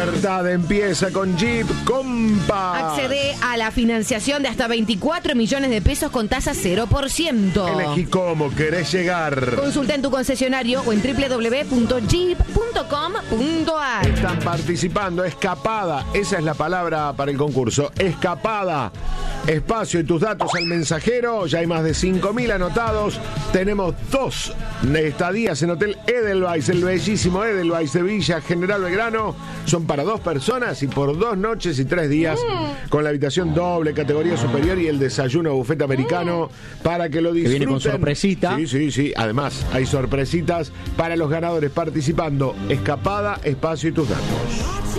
libertad empieza con Jeep Compass. Accede a la financiación de hasta 24 millones de pesos con tasa 0%. Elegí cómo querés llegar. Consulta en tu concesionario o en www.jeep.com.ar. Están participando. Escapada. Esa es la palabra para el concurso. Escapada. Espacio y tus datos al mensajero. Ya hay más de 5.000 anotados. Tenemos 2 estadías en Hotel Edelweiss, el bellísimo Edelweiss de Villa General Belgrano. Son para 2 personas y por 2 noches y 3 días con la habitación doble, categoría superior y el desayuno buffet americano para que lo disfruten. Que viene con sorpresita. Sí. Además, hay sorpresitas para los ganadores participando. Escapada, espacio y tus datos.